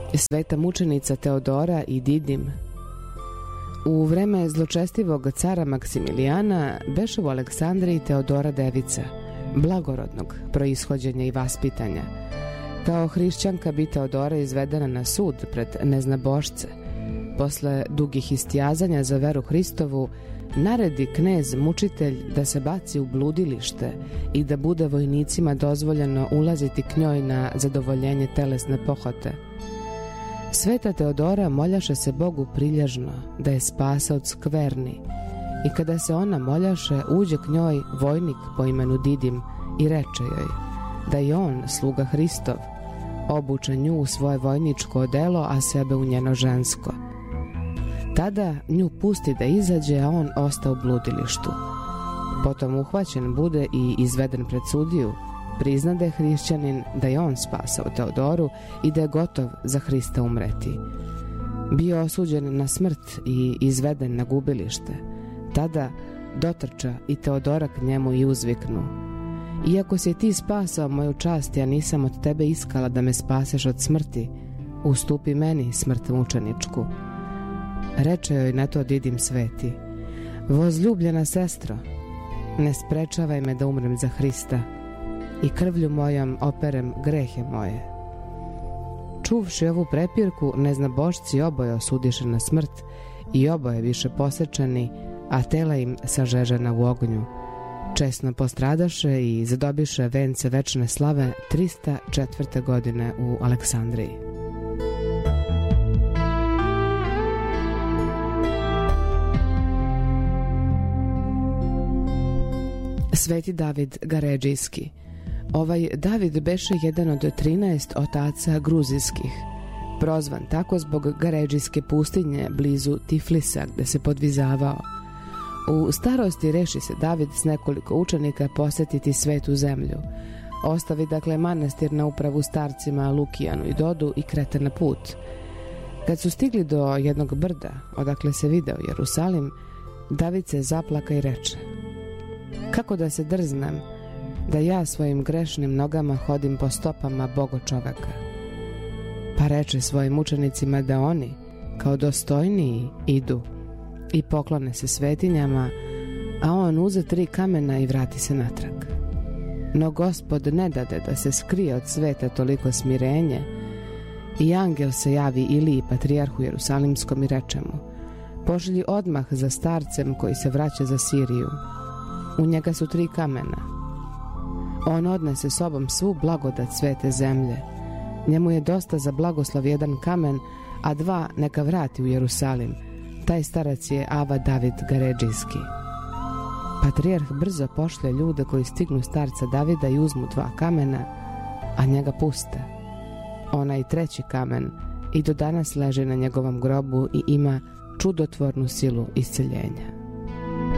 Sveta mučenica Teodora i Didim. U vreme zločestivog cara Maksimilijana beše u Aleksandriji Teodora devica, blagorodnog proishođenja i vaspitanja. Kao hrišćanka bi Teodora izvedena na sud pred neznabošce. Posle dugih istjazanja za veru Hristovu, naredi knez mučitelj da se baci u bludilište i da bude vojnicima dozvoljeno ulaziti k njoj na zadovoljenje telesne pohote. Sveta Teodora moljaše se Bogu prilježno da je spase od skverni i kada se ona moljaše, uđe k njoj vojnik po imenu Didim i reče joj da je on sluga Hristov, obuče nju u svoje vojničko odelo, a sebe u njeno žensko. Tada nju pusti da izađe, a on osta u bludilištu. Potom uhvaćen bude i izveden pred sudiju, priznade hrišćanin da je on spasao Teodoru i da je gotov za Hrista umreti. Bio osuđen na smrt i izveden na gubilište. Tada dotrča i Teodora k njemu i uzviknu: iako si ti spasao moju čast, ja nisam od tebe iskala da me spaseš od smrti, ustupi meni smrt mučeničku. Reče joj na to Didim sveti: vozljubljena sestro, ne sprečavaj me da umrem za Hrista i krvlju mojom operem grehe moje. Čuvši ovu prepirku, neznabošci oboje osudiše na smrt i oboje više posečani, a tela im sažežena u ognju. Česno postradaše i zadobiše vence večne slave 304. godine u Aleksandriji. Sveti David Gaređijski. Ovaj David beše jedan od 13 otaca gruzijskih, prozvan tako zbog Gaređijske pustinje blizu Tiflisa gde se podvizavao. U starosti reši se David s nekoliko učenika posjetiti svetu zemlju. Ostavi dakle manastir na upravu starcima Lukijanu i Dodu i krete na put. Kad su stigli do jednog brda, odakle se video Jerusalim, David se zaplaka i reče: kako da se drznem da ja svojim grešnim nogama hodim po stopama Boga čoveka? Pa reče svojim učenicima da oni, kao dostojniji, idu i poklone se svetinjama, a on uze 3 kamena i vrati se natrag. No Gospod ne dade da se skrije od sveta toliko smirenje i angel se javi Iliji patrijarhu Jerusalimskom i reče mu: pošlji odmah za starcem koji se vraća za Siriju. U njega su 3 kamena. On odnese sobom svu blagodat svete zemlje. Njemu je dosta za blagoslov 1 kamen, a 2 neka vrati u Jerusalim. Taj starac je Ava David Gaređijski. Patrijarh brzo pošlje ljude koji stignu starca Davida i uzmu 2 kamena, a njega puste. Onaj 3. kamen i do danas leži na njegovom grobu i ima čudotvornu silu isceljenja.